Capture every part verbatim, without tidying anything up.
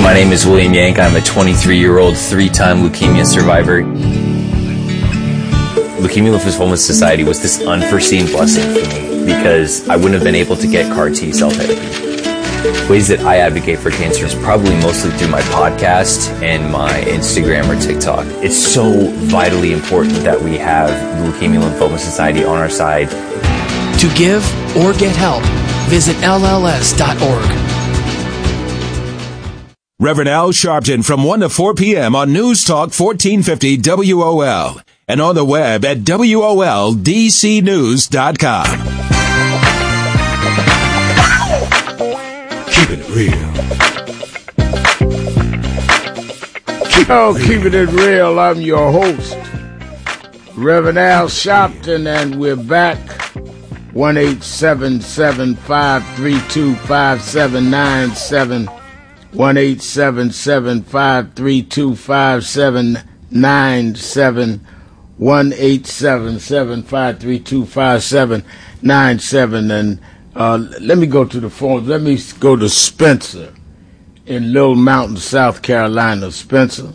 My name is William Yank. I'm a twenty-three-year-old three-time leukemia survivor. Leukemia Lymphoma Society was this unforeseen blessing for me because I wouldn't have been able to get C A R T cell therapy. Ways that I advocate for cancer is probably mostly through my podcast and my Instagram or TikTok. It's so vitally important that we have the Leukemia Lymphoma Society on our side. To give or get help, visit L L S dot org. Reverend Al Sharpton from one to four p.m. on News Talk fourteen fifty W O L and on the web at W O L D C news dot com. Keeping it real. Keep oh, keeping it real. I'm your host, Reverend Al Sharpton, and we're back. one eight seven seven, five three two, five seven nine seven. one eight seven seven, five three two, five seven nine seven. one eight seven seven, five three two, five seven nine seven. And uh, let me go to the phone. Let me go to Spencer in Little Mountain, South Carolina. Spencer.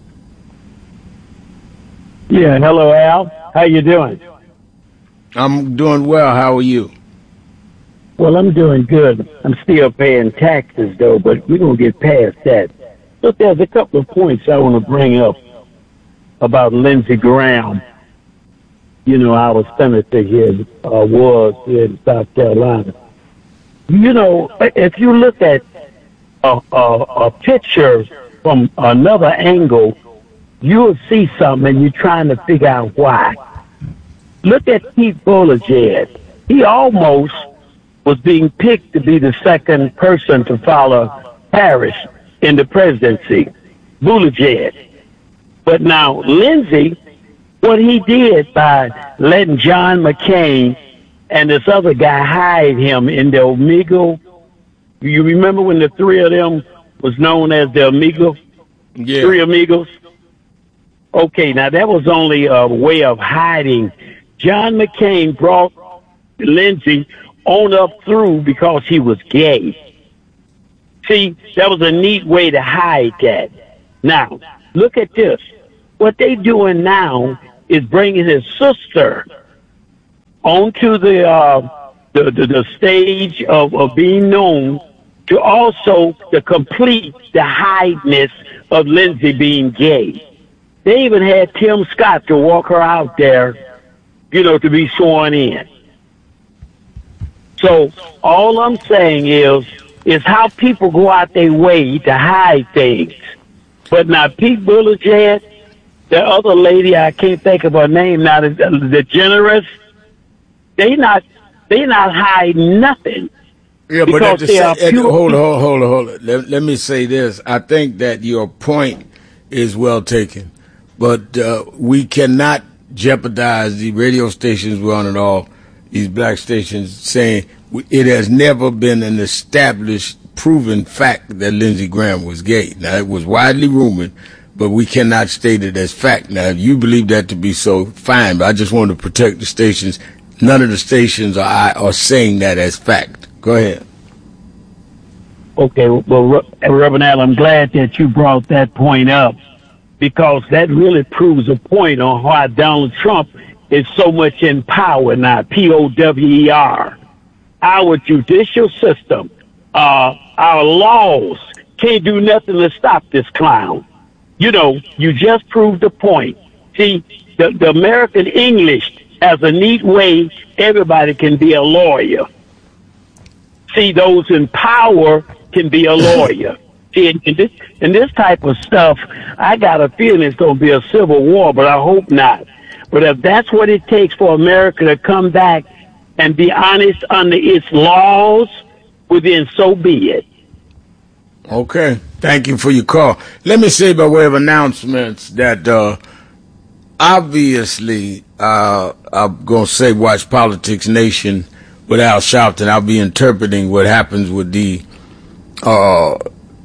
Yeah, hello, Al. How you doing? I'm doing well. How are you? Well, I'm doing good. I'm still paying taxes, though, but we're going to get past that. Look, there's a couple of points I want to bring up about Lindsey Graham. You know, our senator here uh, was here in South Carolina. You know, if you look at a, a, a picture from another angle, you'll see something and you're trying to figure out why. Look at Pete Buttigieg. He almost was being picked to be the second person to follow Harris in the presidency, Buttigieg. But now Lindsey, what he did by letting John McCain and this other guy hide him in the Omegle, you remember when the three of them was known as the Omegle? Yeah. Three Amigos? Okay, now that was only a way of hiding. John McCain brought Lindsey on up through because he was gay. See, that was a neat way to hide that. Now, look at this. What they doing now is bringing his sister onto the uh, the, the, the stage of, of being known to also to complete the hideness of Lindsey being gay. They even had Tim Scott to walk her out there, you know, to be sworn in. So all I'm saying is, is how people go out their way to hide things. But now Pete Buttigieg, the other lady, I can't think of her name now, the, the generous, they not, they not hiding nothing. Yeah, but at the, at, at, hold on, hold on, hold on, hold on. Let, let me say this. I think that your point is well taken, but uh, we cannot jeopardize the radio stations we're on and all, these black stations, saying it has never been an established, proven fact that Lindsey Graham was gay. Now, it was widely rumored, but we cannot state it as fact. Now, if you believe that to be so, fine, but I just want to protect the stations. None of the stations are, are saying that as fact. Go ahead. Okay, well, Reverend Al, I'm glad that you brought that point up, because that really proves a point on why Donald Trump is so much in power now, P O W E R. Our judicial system, uh, our laws can't do nothing to stop this clown. You know, you just proved the point. See, the, the American English has a neat way everybody can be a lawyer. See, those in power can be a lawyer. See, in, in, this, in this type of stuff, I got a feeling it's going to be a civil war, but I hope not. But if that's what it takes for America to come back and be honest under its laws, well, then so be it. Okay. Thank you for your call. Let me say by way of announcements that uh, obviously uh, I'm going to say watch Politics Nation with Al Sharpton. I'll be interpreting what happens with the uh,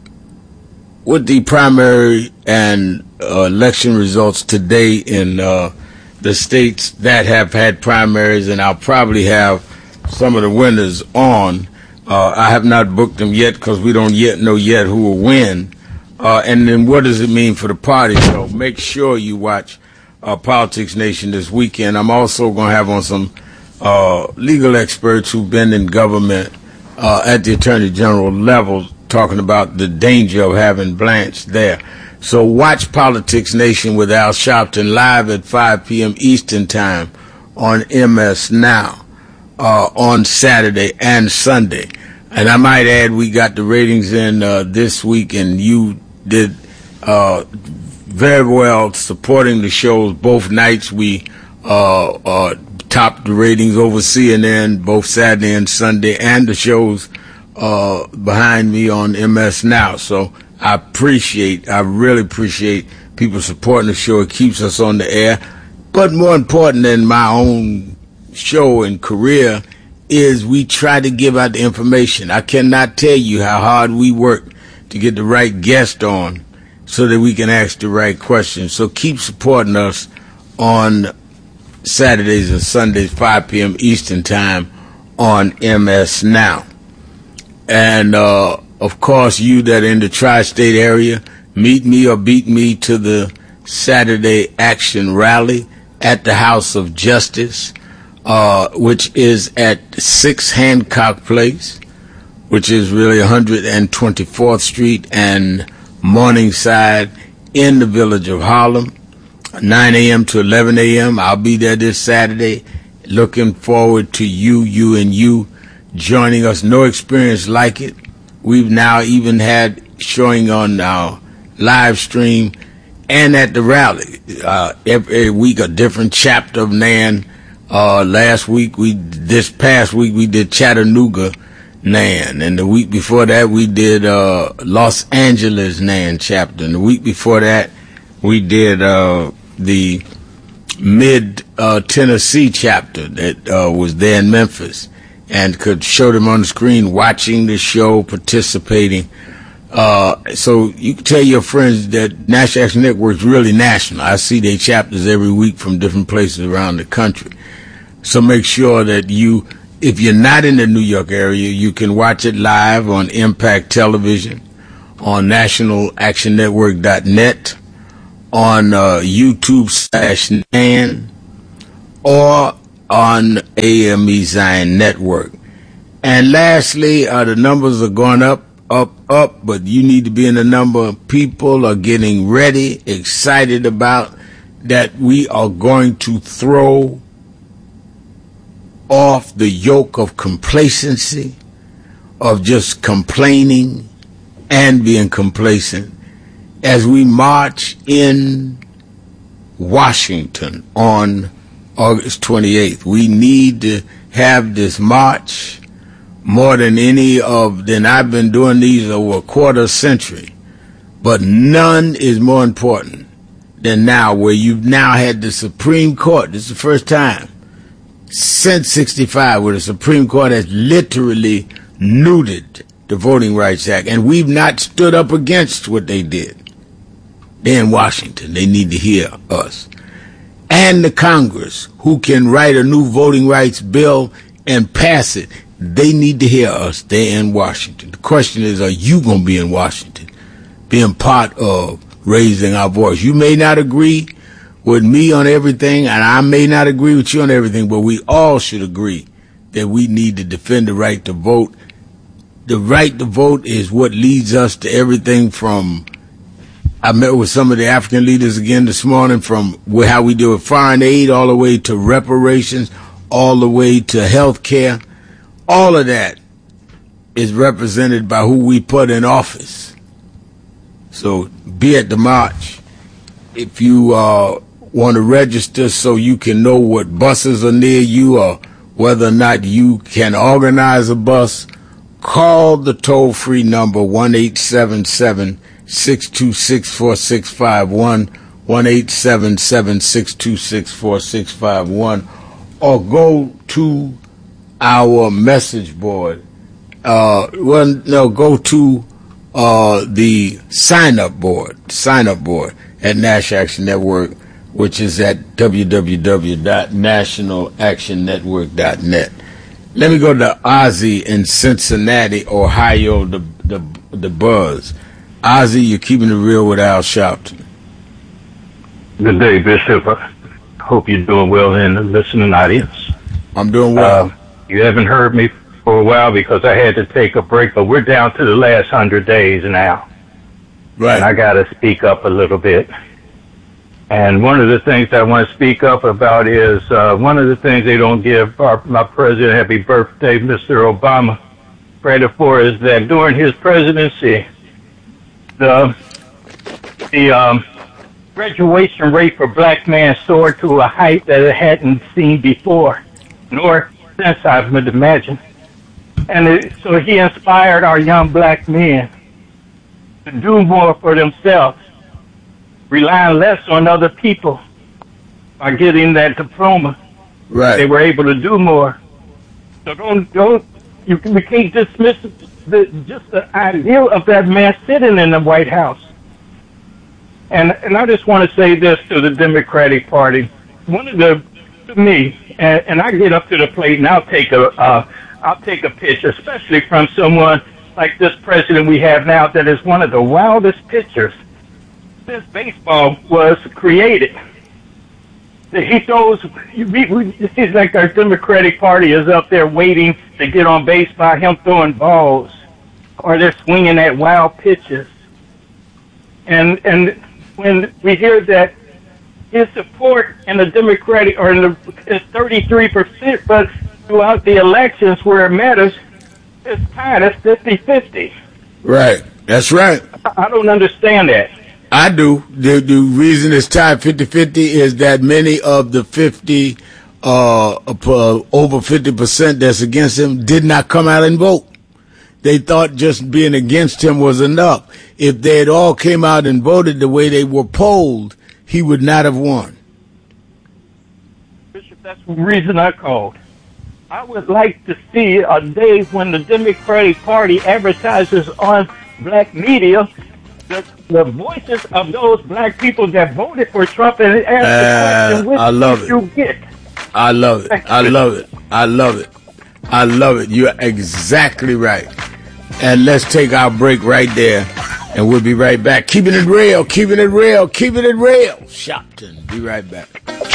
with the primary and uh, election results today in uh, the states that have had primaries, and I'll probably have some of the winners on. Uh, I have not booked them yet because we don't yet know yet who will win. Uh, and then what does it mean for the party? So make sure you watch uh, Politics Nation this weekend. I'm also going to have on some uh, legal experts who've been in government uh, at the Attorney General level talking about the danger of having Blanche there. So watch Politics Nation with Al Sharpton live at five p.m. Eastern Time on M S Now uh, on Saturday and Sunday. And I might add, we got the ratings in uh, this week, and you did uh, very well supporting the shows. Both nights we uh, uh, topped the ratings over C N N, both Saturday and Sunday, and the shows uh, behind me on M S Now. So I appreciate, I really appreciate people supporting the show. It keeps us on the air. But more important than my own show and career is we try to give out the information. I cannot tell you how hard we work to get the right guest on so that we can ask the right questions. So keep supporting us on Saturdays and Sundays, five p.m. Eastern Time on M S Now. And, uh, of course, you that are in the tri-state area, meet me or beat me to the Saturday Action Rally at the House of Justice, uh, which is at six Hancock Place, which is really one hundred twenty-fourth Street and Morningside in the village of Harlem, nine a.m. to eleven a.m. I'll be there this Saturday. Looking forward to you, you, and you joining us. No experience like it. We've now even had showing on our live stream and at the rally. Uh, every week a different chapter of Nan. Uh, last week, we this past week, we did Chattanooga Nan. And the week before that, we did uh, Los Angeles Nan chapter. And the week before that, we did uh, the Mid-Tennessee uh, chapter that uh, was there in Memphis, and could show them on the screen, watching the show, participating. Uh, so you can tell your friends that National Action Network is really national. I see their chapters every week from different places around the country. So make sure that you, if you're not in the New York area, you can watch it live on Impact Television, on national action network dot net, on uh, YouTube slash Nan, or on A M E Zion Network. And lastly, uh, the numbers are going up, up, up, but you need to be in the number. People are getting ready, excited about that we are going to throw off the yoke of complacency, of just complaining and being complacent as we march in Washington on August twenty-eighth. We need to have this march more than any of, than I've been doing these over a quarter century. But none is more important than now, where you've now had the Supreme Court. This is the first time since sixty-five where the Supreme Court has literally neutered the Voting Rights Act. And we've not stood up against what they did. They're in Washington. They need to hear us. And the Congress, who can write a new voting rights bill and pass it, they need to hear us. They're in Washington. The question is, are you going to be in Washington, being part of raising our voice? You may not agree with me on everything, and I may not agree with you on everything, but we all should agree that we need to defend the right to vote. The right to vote is what leads us to everything from, I met with some of the African leaders again this morning, from how we deal with foreign aid all the way to reparations, all the way to health care. All of that is represented by who we put in office. So be at the march. If you uh, want to register so you can know what buses are near you or whether or not you can organize a bus, call the toll-free number one eight seven seven, six two six, four six five one, one eight seven seven, six two six, four six five one, or go to our message board. Uh, well, no, go to uh, the sign-up board, sign-up board at National Action Network, which is at w w w dot national action network dot net. Let me go to Ozzy in Cincinnati, Ohio, the the, the buzz. Ozzy, you're keeping it real with Al Sharpton. Good day, Bishop. I hope you're doing well in the listening audience. I'm doing well. Uh, you haven't heard me for a while because I had to take a break, but we're down to the last hundred days now. Right. And I got to speak up a little bit. And one of the things I want to speak up about is uh, one of the things they don't give our, my president, happy birthday, Mister Obama, credit for is that during his presidency, the the um, graduation rate for black men soared to a height that it hadn't seen before, nor since I would imagine. And it, so he inspired our young black men to do more for themselves, relying less on other people. By getting that diploma, Right. they were able to do more. So don't don't you we can't dismiss the just the idea of that man sitting in the White House. And and I just want to say this to the Democratic Party. One of the to me, and, and I get up to the plate and I'll take a uh, I'll take a pitch, especially from someone like this president we have now, that is one of the wildest pitchers since baseball was created. That he throws, it seems like our Democratic Party is up there waiting to get on base by him throwing balls, or they're swinging at wild pitches. And and when we hear that his support in the Democratic or in the is thirty-three percent, but throughout the elections where it matters, it's tied. It's fifty-fifty. Right. That's right. I don't understand that. I do. The, the reason it's tied fifty-fifty is that many of the fifty, uh, uh, over fifty percent that's against him did not come out and vote. They thought just being against him was enough. If they had all came out and voted the way they were polled, he would not have won. Bishop, that's the reason I called. I would like to see a day when the Democratic Party advertises on black media the, the voices of those black people that voted for Trump and ask Uh, the question, which I love did it. you get? I love it. I love it. I love it. I love it. You're exactly right. And let's take our break right there, and we'll be right back. Keeping it real, keeping it real, keeping it real. Shopton. Be right back.